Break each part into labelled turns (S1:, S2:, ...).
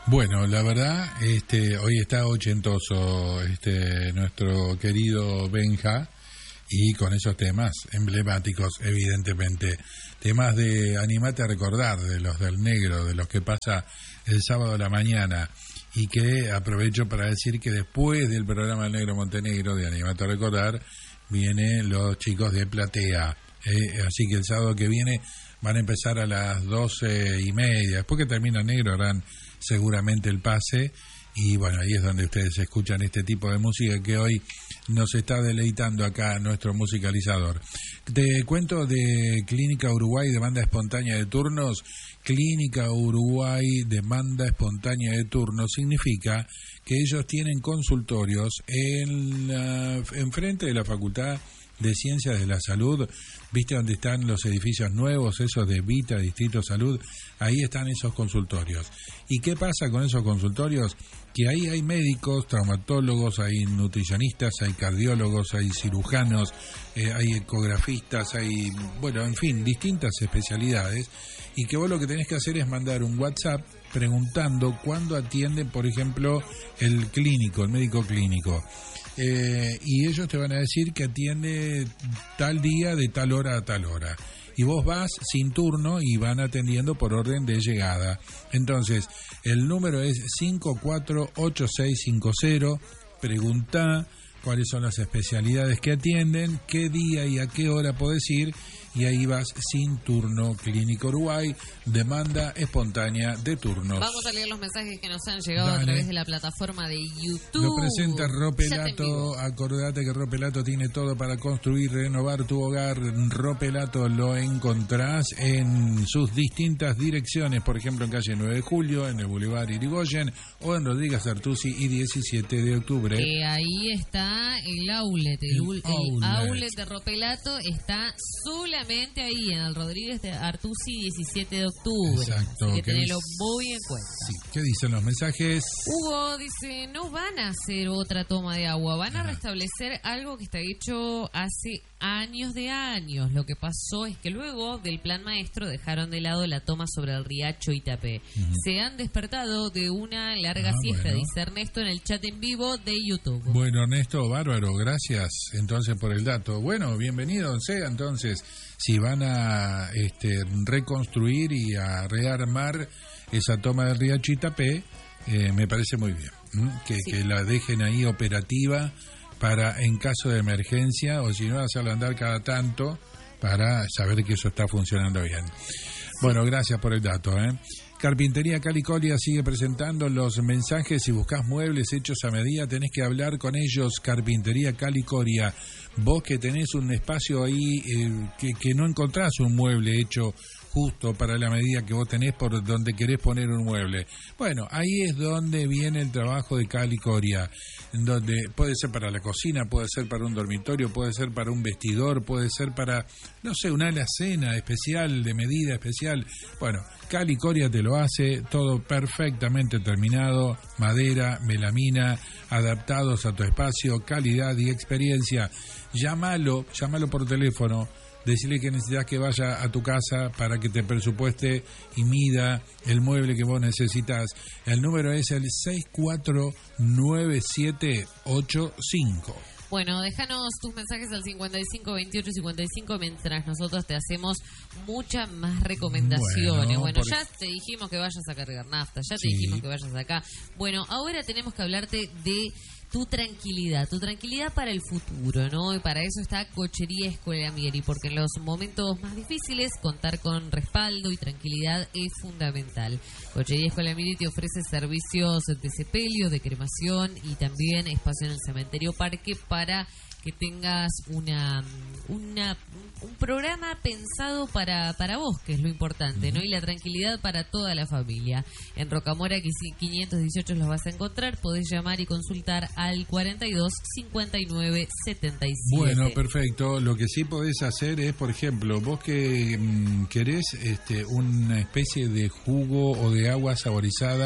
S1: Bueno, la verdad, hoy está ochentoso nuestro querido Benja, y con esos temas emblemáticos, evidentemente, temas de Animate a recordar, de los del negro, de los que pasa el sábado a la mañana, y que aprovecho para decir que después del programa del Negro Montenegro de Animate a recordar, vienen los chicos de Platea, así que el sábado que viene van a empezar a las 12:30, después que termina el negro harán seguramente el pase, y bueno, ahí es donde ustedes escuchan este tipo de música que hoy nos está deleitando acá nuestro musicalizador. Te cuento de Clínica Uruguay Demanda Espontánea de Turnos. Clínica Uruguay Demanda Espontánea de Turnos significa que ellos tienen consultorios en frente de la Facultad de Ciencias de la Salud. ¿Viste dónde están los edificios nuevos, esos de Vita, Distrito Salud? Ahí están esos consultorios. ¿Y qué pasa con esos consultorios? Que ahí hay médicos, traumatólogos, hay nutricionistas, hay cardiólogos, hay cirujanos, hay ecografistas, hay, bueno, en fin, distintas especialidades, y que vos lo que tenés que hacer es mandar un WhatsApp preguntando cuándo atienden, por ejemplo, el médico clínico. Y ellos te van a decir que atiende tal día de tal hora a tal hora, y vos vas sin turno y van atendiendo por orden de llegada. Entonces el número es 548650. Preguntá cuáles son las especialidades que atienden, qué día y a qué hora podés ir, y ahí vas sin turno. Clínica Uruguay, demanda espontánea de turnos.
S2: Vamos a leer los mensajes que nos han llegado a través de la plataforma de YouTube.
S1: Lo presenta Ropelato. Acordate que Ropelato tiene todo para construir, renovar tu hogar. Ropelato lo encontrás en sus distintas direcciones, por ejemplo en calle 9 de Julio, en el Boulevard Irigoyen, o en Rodríguez Artusi y 17 de octubre.
S2: Ahí está el outlet. El outlet de Ropelato está solamente ahí en el Rodríguez de Artusi 17 de octubre.
S1: Exacto.
S2: Así que tenelo muy en cuenta.
S1: Sí. ¿Qué dicen los mensajes?
S2: Hugo dice, no van a hacer otra toma de agua, van a restablecer algo que está hecho hace años de años. Lo que pasó es que luego del plan maestro dejaron de lado la toma sobre el riacho Itapé. Se han despertado de una larga siesta, dice Ernesto en el chat en vivo de YouTube.
S1: Bueno, Ernesto, bárbaro, gracias entonces por el dato. Bueno, bienvenido sea entonces. Si van a reconstruir y a rearmar esa toma del riacho Itapé, me parece muy bien que la dejen ahí operativa para en caso de emergencia, o si no, hacerla andar cada tanto para saber que eso está funcionando bien. Bueno, gracias por el dato. Carpintería Calicoria sigue presentando los mensajes. Si buscas muebles hechos a medida, tenés que hablar con ellos. Carpintería Calicoria. Vos que tenés un espacio ahí que no encontrás un mueble hecho justo para la medida que vos tenés por donde querés poner un mueble. Bueno, ahí es donde viene el trabajo de Calicoria, donde puede ser para la cocina, puede ser para un dormitorio, puede ser para un vestidor, puede ser para, no sé, una alacena especial, de medida especial. Bueno, Calicoria te lo hace, todo perfectamente terminado, madera, melamina, adaptados a tu espacio, calidad y experiencia. Llámalo por teléfono. Decirle que necesitas que vaya a tu casa para que te presupueste y mida el mueble que vos necesitas. El número es el 649785.
S2: Bueno, déjanos tus mensajes al 552855 mientras nosotros te hacemos muchas más recomendaciones. Bueno, ya te dijimos que vayas a cargar nafta, ya te dijimos que vayas acá. Bueno, ahora tenemos que hablarte de tu tranquilidad para el futuro, ¿no? Y para eso está Cochería Escuela Mieri, porque en los momentos más difíciles contar con respaldo y tranquilidad es fundamental. Cochería Escuela Mieri te ofrece servicios de sepelio, de cremación y también espacio en el cementerio parque para que tengas un programa pensado para vos, que es lo importante, ¿no? Y la tranquilidad para toda la familia. En Rocamora 518 los vas a encontrar, podés llamar y consultar al 42 59 77.
S1: Bueno, perfecto. Lo que sí podés hacer es, por ejemplo, vos que querés una especie de jugo o de agua saborizada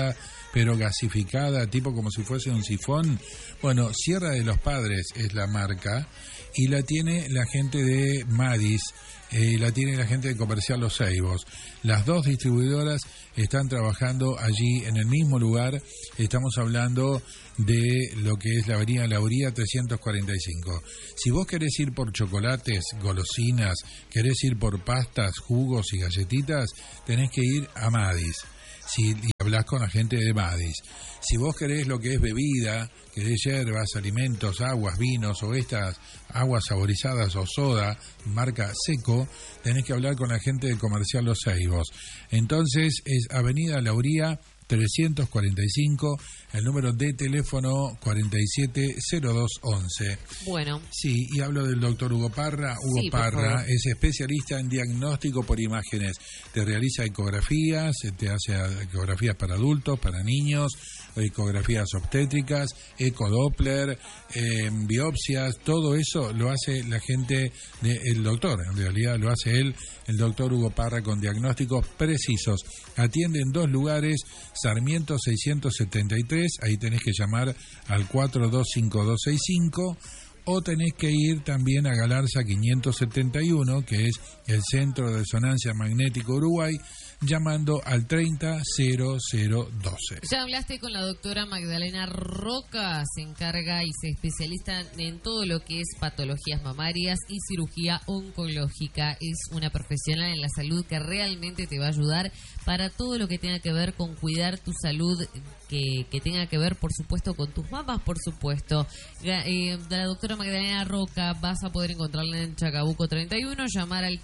S1: pero gasificada, tipo como si fuese un sifón. Bueno, Sierra de los Padres es la marca y la tiene la gente de Madis, la tiene la gente de Comercial Los Ceibos. Las dos distribuidoras están trabajando allí en el mismo lugar. Estamos hablando de lo que es la avenida Lauría 345. Si vos querés ir por chocolates, golosinas, querés ir por pastas, jugos y galletitas, tenés que ir a Madis. Y hablas con la gente de Madis. Si vos querés lo que es bebida, querés hierbas, alimentos, aguas, vinos o estas aguas saborizadas o soda, marca Seco, tenés que hablar con la gente de Comercial Los Ceibos. Entonces es Avenida Lauría 345, el número de teléfono 470211.
S2: Bueno.
S1: Sí, y hablo del doctor Hugo Parra. Hugo Parra es especialista en diagnóstico por imágenes. Te realiza ecografías, te hace ecografías para adultos, para niños, ecografías obstétricas, ecodoppler, biopsias, todo eso lo hace la gente del doctor. En realidad lo hace él, el doctor Hugo Parra, con diagnósticos precisos. Atiende en 2 lugares, Sarmiento 673, ahí tenés que llamar al 425265, o tenés que ir también a Galarza 571, que es el Centro de Resonancia Magnética Uruguay, llamando al 300012.
S2: Ya hablaste con la doctora Magdalena Roca, se encarga y se especializa en todo lo que es patologías mamarias y cirugía oncológica. Es una profesional en la salud que realmente te va a ayudar para todo lo que tenga que ver con cuidar tu salud, que tenga que ver, por supuesto, con tus mamas, por supuesto. La doctora Magdalena Roca vas a poder encontrarla en Chacabuco 31, llamar al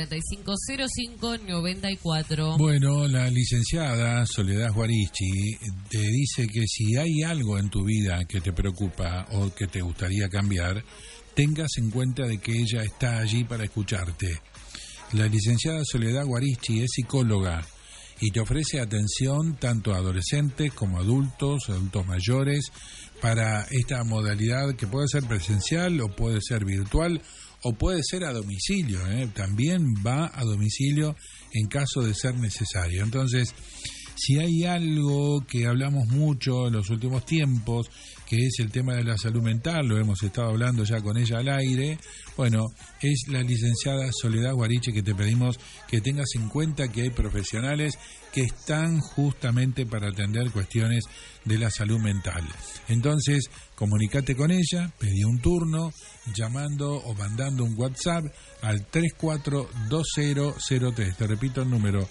S2: 1545-0594.
S1: Bueno, la licenciada Soledad Guarichi te dice que si hay algo en tu vida que te preocupa o que te gustaría cambiar, tengas en cuenta de que ella está allí para escucharte. La licenciada Soledad Guarichi es psicóloga y te ofrece atención tanto a adolescentes como a adultos mayores, para esta modalidad que puede ser presencial o puede ser virtual o puede ser a domicilio, también va a domicilio en caso de ser necesario. Entonces, si hay algo que hablamos mucho en los últimos tiempos, que es el tema de la salud mental, lo hemos estado hablando ya con ella al aire, bueno, es la licenciada Soledad Guarichi que te pedimos que tengas en cuenta que hay profesionales que están justamente para atender cuestiones de la salud mental. Entonces, comunícate con ella, pedí un turno, llamando o mandando un WhatsApp al 342003. Te repito el número,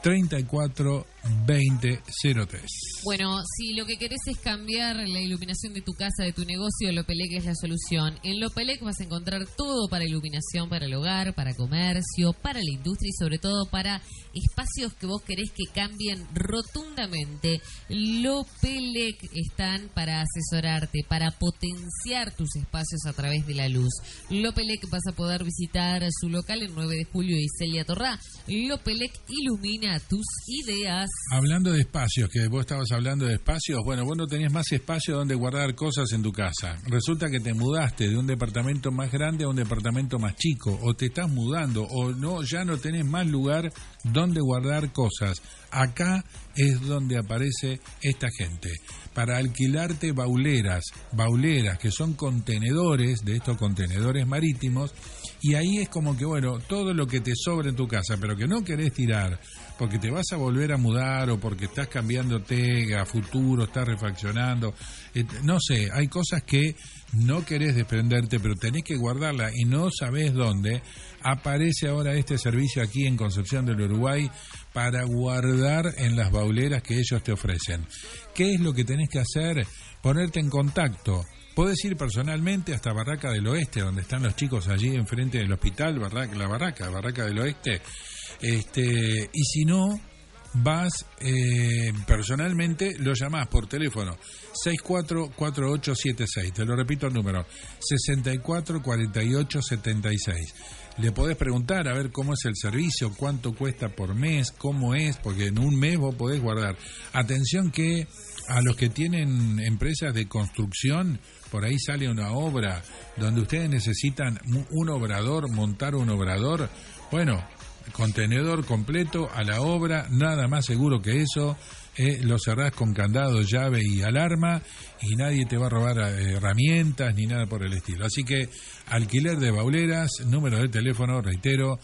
S1: 342003.
S2: Bueno, si lo que querés es cambiar la iluminación de tu casa, de tu negocio, Lopelec es la solución. En Lopelec vas a encontrar todo para iluminación, para el hogar, para comercio, para la industria y sobre todo para espacios que vos querés que cambien rotundamente. Lopelec están para asesorarte, para potenciar tus espacios a través de la luz. Lopelec vas a poder visitar su local en 9 de julio y Celia Torrá. Lopelec ilumina tus ideas.
S1: Hablando de espacios, que vos estabas hablando de espacios, bueno, vos no tenés más espacio donde guardar cosas en tu casa. Resulta que te mudaste de un departamento más grande a un departamento más chico, o te estás mudando, o no, ya no tenés más lugar donde guardar cosas. Acá es donde aparece esta gente, para alquilarte bauleras, que son contenedores, de estos contenedores marítimos, y ahí es como que, bueno, todo lo que te sobra en tu casa, pero que no querés tirar, porque te vas a volver a mudar o porque estás cambiándote a futuro, estás refaccionando, no sé, hay cosas que no querés desprenderte, pero tenés que guardarla y no sabés dónde. Aparece ahora este servicio aquí en Concepción del Uruguay para guardar en las bauleras que ellos te ofrecen. ¿Qué es lo que tenés que hacer? Ponerte en contacto. Podés ir personalmente hasta Barraca del Oeste, donde están los chicos allí enfrente del hospital, Barraca del Oeste. Y si no, vas personalmente, lo llamás por teléfono 644876, te lo repito el número, 644876. Le podés preguntar a ver cómo es el servicio, cuánto cuesta por mes, cómo es, porque en un mes vos podés guardar. Atención que a los que tienen empresas de construcción, por ahí sale una obra donde ustedes necesitan un obrador, montar un obrador, bueno, contenedor completo a la obra, nada más seguro que eso. lo cerrás con candado, llave y alarma y nadie te va a robar herramientas ni nada por el estilo. Así que alquiler de bauleras, número de teléfono, reitero,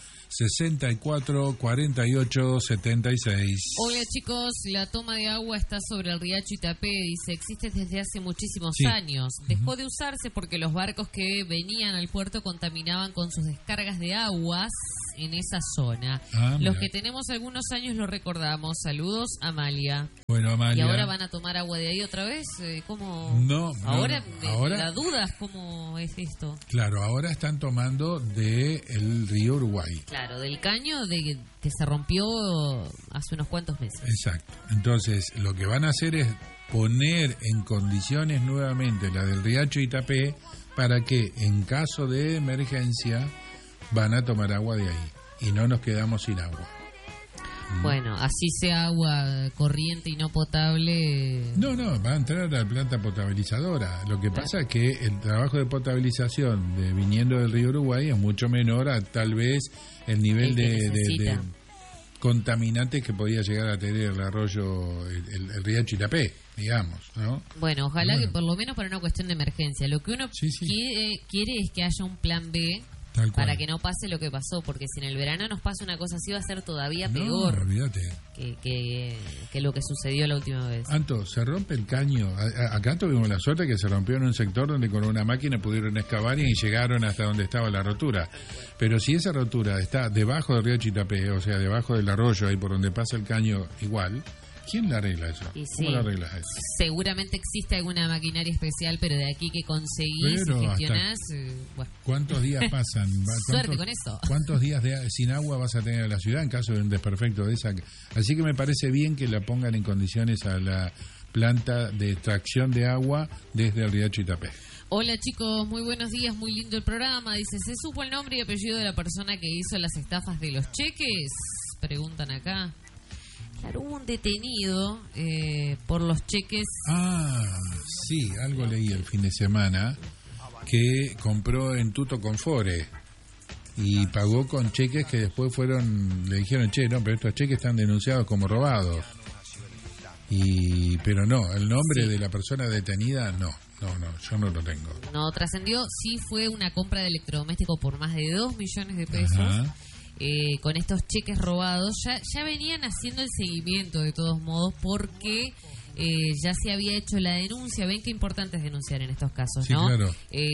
S1: 64 48 76.
S2: Hola chicos, la toma de agua está sobre el riacho Itapé, dice, existe desde hace muchísimos años. Dejó de usarse porque los barcos que venían al puerto contaminaban con sus descargas de aguas en esa zona. Los que tenemos algunos años lo recordamos. Saludos, Amalia.
S1: Bueno, Amalia.
S2: ¿Y ahora van a tomar agua de ahí otra vez? ¿Cómo?
S1: No.
S2: Ahora la duda es cómo es esto.
S1: Claro, ahora están tomando del río Uruguay.
S2: Claro, del caño que se rompió hace unos cuantos meses.
S1: Exacto. Entonces, lo que van a hacer es poner en condiciones nuevamente la del riacho Itapé para que en caso de emergencia van a tomar agua de ahí y no nos quedamos sin agua.
S2: Bueno, así sea agua corriente y no potable.
S1: No, va a entrar a la planta potabilizadora. Lo que pasa es que el trabajo de potabilización viniendo del río Uruguay es mucho menor a tal vez el nivel de contaminantes que podía llegar a tener el arroyo, el riacho Itapé, digamos, ¿no?
S2: Bueno, ojalá que por lo menos para una cuestión de emergencia. Lo que uno quiere es que haya un plan B para que no pase lo que pasó, porque si en el verano nos pasa una cosa así va a ser todavía peor que lo que sucedió la última vez.
S1: Anto, se rompe el caño. Acá tuvimos la suerte que se rompió en un sector donde con una máquina pudieron excavar y llegaron hasta donde estaba la rotura. Pero si esa rotura está debajo del río Itapé, o sea, debajo del arroyo, ahí por donde pasa el caño igual, ¿quién la arregla eso? ¿Cómo la arreglas eso?
S2: Seguramente existe alguna maquinaria especial, pero de aquí que conseguís y gestionás... bueno.
S1: ¿Cuántos días pasan?
S2: Suerte con eso.
S1: ¿Cuántos días sin agua vas a tener en la ciudad en caso de un desperfecto de esa? Así que me parece bien que la pongan en condiciones a la planta de extracción de agua desde el riacho Itapé.
S2: Hola chicos, muy buenos días, muy lindo el programa. Dice, ¿se supo el nombre y apellido de la persona que hizo las estafas de los cheques? Preguntan acá. Claro, hubo un detenido por los cheques.
S1: Sí, algo leí el fin de semana, que compró en Tuto Confore y pagó con cheques que después le dijeron, pero estos cheques están denunciados como robados. Pero no, el nombre de la persona detenida, no, yo no lo tengo.
S2: No trascendió, sí fue una compra de electrodomésticos por más de 2 millones de pesos. Ajá. Con estos cheques robados, ya venían haciendo el seguimiento de todos modos porque ya se había hecho la denuncia. Ven qué importante es denunciar en estos casos,
S1: sí, ¿no? Claro.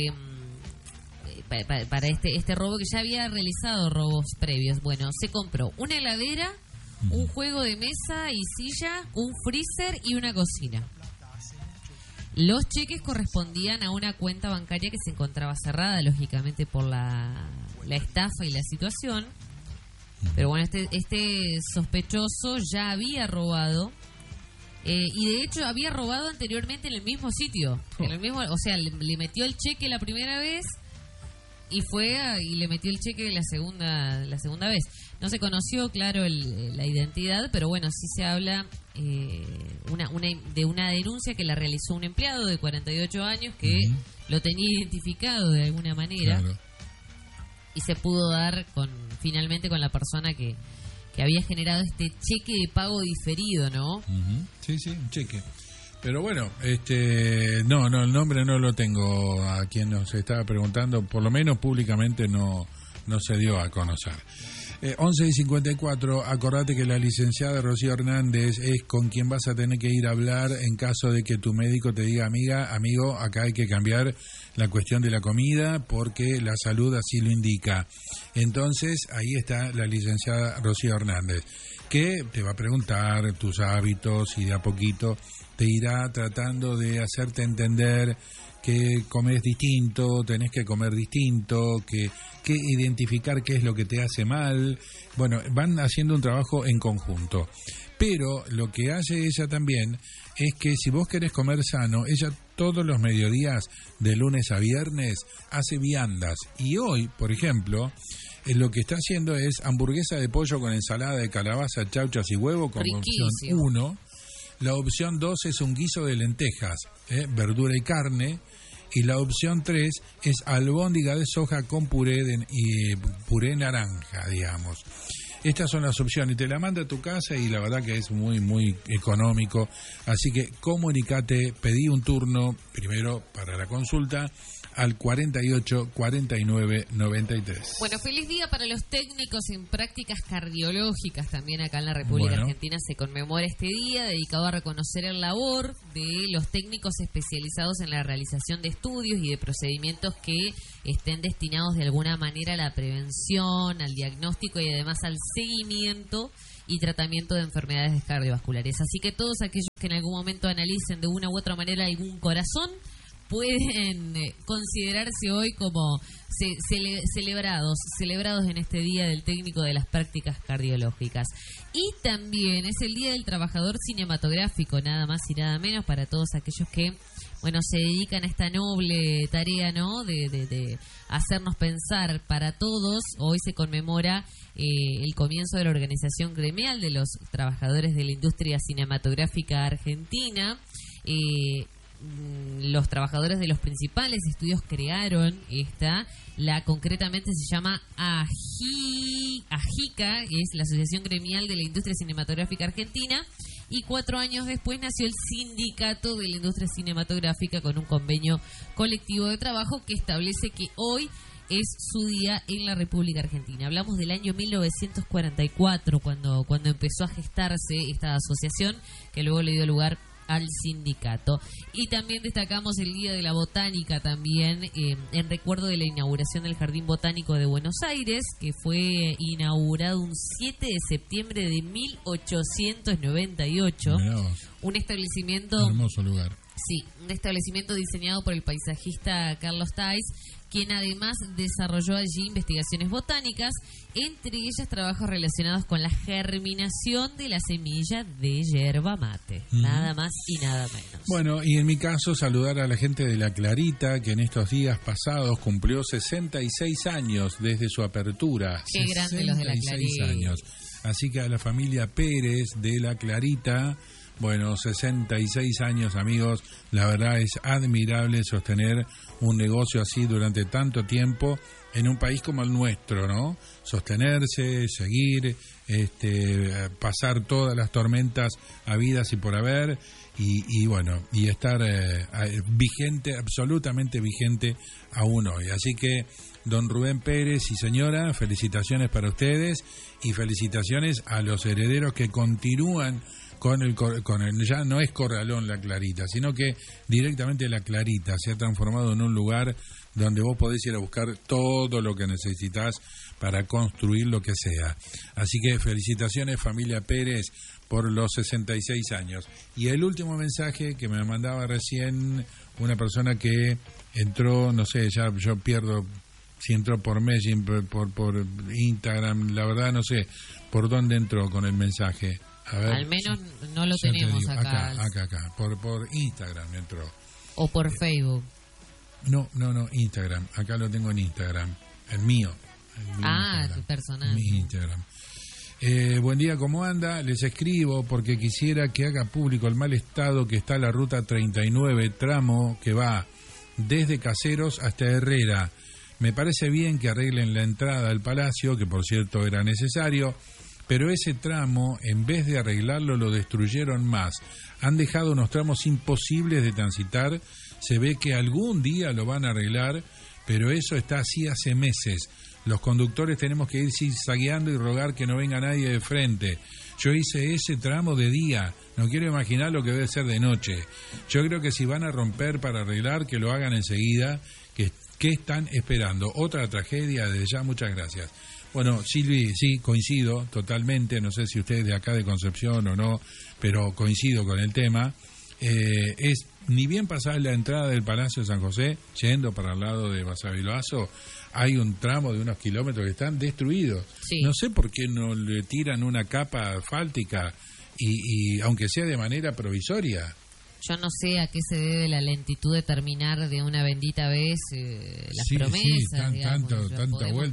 S2: Para este robo que ya había realizado robos previos. Bueno, se compró una heladera, un juego de mesa y silla, un freezer y una cocina. Los cheques correspondían a una cuenta bancaria que se encontraba cerrada, lógicamente por la estafa y la situación. Pero bueno, este sospechoso ya había robado y de hecho había robado anteriormente en el mismo sitio, en el mismo, o sea, le metió el cheque la primera vez y y le metió el cheque la segunda vez. No se conoció, claro, la identidad, pero bueno, sí se habla de una denuncia que la realizó un empleado de 48 años que lo tenía identificado de alguna manera. Claro. Y se pudo dar finalmente con la persona que había generado este cheque de pago diferido, ¿no?
S1: Sí, un cheque. Pero bueno, no, el nombre no lo tengo a quien nos estaba preguntando, por lo menos públicamente no se dio a conocer. 11:54, acordate que la licenciada Rocío Hernández es con quien vas a tener que ir a hablar en caso de que tu médico te diga, amigo, acá hay que cambiar la cuestión de la comida porque la salud así lo indica. Entonces, ahí está la licenciada Rocío Hernández, que te va a preguntar tus hábitos y de a poquito te irá tratando de hacerte entender que comes distinto, tenés que comer distinto, que identificar qué es lo que te hace mal. Bueno, van haciendo un trabajo en conjunto. Pero lo que hace ella también es que si vos querés comer sano, ella todos los mediodías, de lunes a viernes, hace viandas. Y hoy, por ejemplo, lo que está haciendo es hamburguesa de pollo con ensalada de calabaza, chauchas y huevo como opción 1. La opción 2 es un guiso de lentejas, verdura y carne. Y la opción 3 es albóndiga de soja con puré naranja, digamos. Estas son las opciones. Te la manda a tu casa y la verdad que es muy, muy económico. Así que comunicate, pedí un turno primero para la consulta al 48 49 93.
S2: Bueno, feliz día para los técnicos en prácticas cardiológicas. También acá en la República Argentina se conmemora este día dedicado a reconocer el labor de los técnicos especializados en la realización de estudios y de procedimientos que estén destinados de alguna manera a la prevención, al diagnóstico y además al seguimiento y tratamiento de enfermedades cardiovasculares. Así que todos aquellos que en algún momento analicen de una u otra manera algún corazón pueden considerarse hoy como celebrados en este día del técnico de las prácticas cardiológicas. Y también es el Día del Trabajador Cinematográfico, nada más y nada menos, para todos aquellos que se dedican a esta noble tarea, ¿no? De hacernos pensar para todos. Hoy se conmemora el comienzo de la organización gremial de los trabajadores de la industria cinematográfica argentina. Los trabajadores de los principales estudios crearon concretamente se llama AJICA, que es la Asociación Gremial de la Industria Cinematográfica Argentina, y 4 años después nació el Sindicato de la Industria Cinematográfica con un convenio colectivo de trabajo que establece que hoy es su día en la República Argentina. Hablamos del año 1944, cuando empezó a gestarse esta asociación, que luego le dio lugar al sindicato. Y también destacamos el Día de la Botánica también, en recuerdo de la inauguración del Jardín Botánico de Buenos Aires, que fue inaugurado un 7 de septiembre de 1898. Un establecimiento...
S1: hermoso lugar.
S2: Sí, un establecimiento diseñado por el paisajista Carlos Tais, quien además desarrolló allí investigaciones botánicas, entre ellas trabajos relacionados con la germinación de la semilla de yerba mate. Nada más y nada menos.
S1: Bueno, y en mi caso saludar a la gente de La Clarita, que en estos días pasados cumplió 66 años desde su apertura.
S2: Qué grande los de La Clarita.
S1: Años. Así que a la familia Pérez de La Clarita, 66 años, amigos. La verdad es admirable sostener un negocio así durante tanto tiempo en un país como el nuestro, ¿no? Sostenerse, seguir, pasar todas las tormentas habidas y por haber y estar vigente, absolutamente vigente aún hoy. Así que, don Rubén Pérez y señora, felicitaciones para ustedes y felicitaciones a los herederos que continúan con el ya no es Corralón La Clarita, sino que directamente La Clarita se ha transformado en un lugar donde vos podés ir a buscar todo lo que necesitas para construir lo que sea. Así que felicitaciones, familia Pérez, por los 66 años. Y el último mensaje que me mandaba recién una persona que entró, no sé, ya yo pierdo si entró por Messenger, por Instagram, la verdad no sé por dónde entró con el mensaje. A ver,
S2: al menos no lo tenemos acá.
S1: Acá. Por Instagram entró.
S2: O por Facebook.
S1: No, Instagram. Acá lo tengo en Instagram. El mío.
S2: Instagram, tu personal.
S1: Mi Instagram. Buen día, ¿cómo anda? Les escribo porque quisiera que haga público el mal estado que está la ruta 39, tramo que va desde Caseros hasta Herrera. Me parece bien que arreglen la entrada al Palacio, que por cierto era necesario, pero ese tramo, en vez de arreglarlo, lo destruyeron más. Han dejado unos tramos imposibles de transitar. Se ve que algún día lo van a arreglar, pero eso está así hace meses. Los conductores tenemos que ir zigzagueando y rogar que no venga nadie de frente. Yo hice ese tramo de día, no quiero imaginar lo que debe ser de noche. Yo creo que si van a romper para arreglar, que lo hagan enseguida. ¿Qué están esperando? Otra tragedia desde ya, muchas gracias. Bueno, Silvi, sí, coincido totalmente, no sé si usted es de acá de Concepción o no, pero coincido con el tema. Es ni bien pasar la entrada del Palacio de San José, yendo para el lado de Basavilbaso, hay un tramo de unos kilómetros que están destruidos. Sí. No sé por qué no le tiran una capa asfáltica, y aunque sea de manera provisoria.
S2: Yo no sé a qué se debe la lentitud de terminar de una bendita vez las promesas.
S1: Sí, tanta vuelta.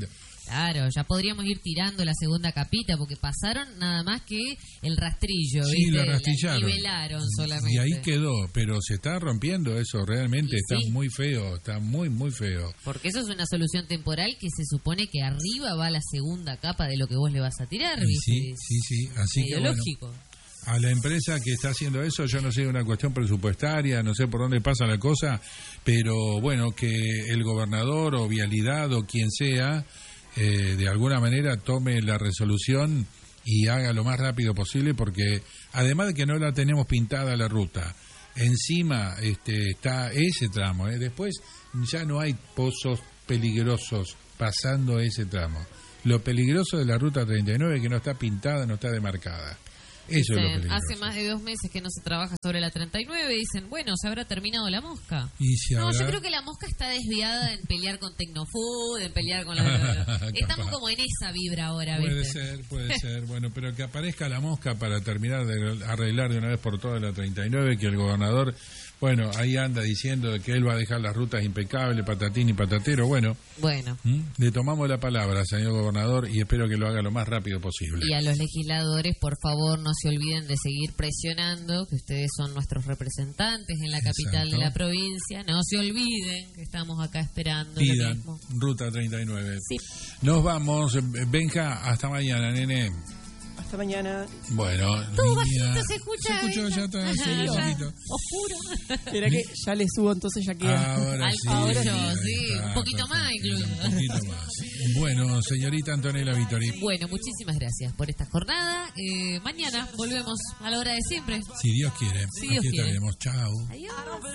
S2: Claro, ya podríamos ir tirando la segunda capita, porque pasaron nada más que el rastrillo,
S1: sí,
S2: ¿viste?
S1: La rastrillaron.
S2: Nivelaron solamente.
S1: Y ahí quedó, pero se está rompiendo eso realmente, está muy feo, está muy, muy feo.
S2: Porque eso es una solución temporal que se supone que arriba va la segunda capa de lo que vos le vas a tirar, ¿viste?
S1: Sí, así que
S2: lógico.
S1: Bueno, a la empresa que está haciendo eso, yo no sé, una cuestión presupuestaria, no sé por dónde pasa la cosa, pero bueno, que el gobernador o Vialidad o quien sea, de alguna manera tome la resolución y haga lo más rápido posible, porque además de que no la tenemos pintada la ruta, encima está ese tramo, después ya no hay pozos peligrosos pasando ese tramo. Lo peligroso de la ruta 39 es que no está pintada, no está demarcada. Eso es lo peligroso.
S2: Hace más de 2 meses que no se trabaja sobre la 39 y dicen, bueno, ¿se habrá terminado la mosca? No, yo creo que la mosca está desviada en pelear con Tecnofood, en pelear con Estamos como en esa vibra ahora, ¿viste?
S1: Puede ser. Bueno, pero que aparezca la mosca para terminar de arreglar de una vez por todas la 39, que el gobernador, bueno, ahí anda diciendo que él va a dejar las rutas impecables, patatín y patatero. Bueno. Le tomamos la palabra, señor gobernador, y espero que lo haga lo más rápido posible.
S2: Y a los legisladores, por favor, no se olviden de seguir presionando, que ustedes son nuestros representantes en la capital de la provincia. No se olviden que estamos acá esperando.
S1: Pidan ruta 39.
S2: Sí.
S1: Nos vamos. Benja, hasta mañana, nene.
S3: Hasta mañana.
S1: Bueno,
S2: todo bajito se escucha.
S1: Se escuchó, ya está.
S2: Oscuro.
S3: Espera que ya le subo, entonces ya queda.
S1: Ahora
S2: sí. Un poquito más incluso.
S1: Un poquito más. Bueno, señorita Antonella Vittori.
S2: Bueno, muchísimas gracias por esta jornada. Mañana volvemos a la hora de siempre.
S1: Si Dios quiere.
S2: Si Dios quiere.
S1: Estaremos. Chao.
S2: Adiós.